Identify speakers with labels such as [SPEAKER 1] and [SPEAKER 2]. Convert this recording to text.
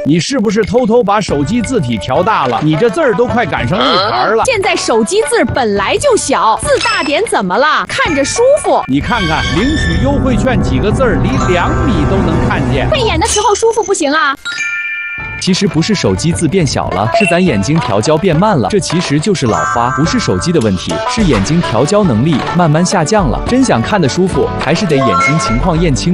[SPEAKER 1] 你是不是偷偷把手机字体调大了？你这字儿都快赶上日牌了。
[SPEAKER 2] 现在手机字本来就小，字大点怎么了？看着舒服。
[SPEAKER 1] 你看看领取优惠券几个字儿，离2米都能看见。
[SPEAKER 2] 配眼的时候舒服不行啊。
[SPEAKER 3] 其实不是手机字变小了，是咱眼睛调焦变慢了。这其实就是老花，不是手机的问题，是眼睛调焦能力慢慢下降了。真想看得舒服，还是得眼睛情况验清。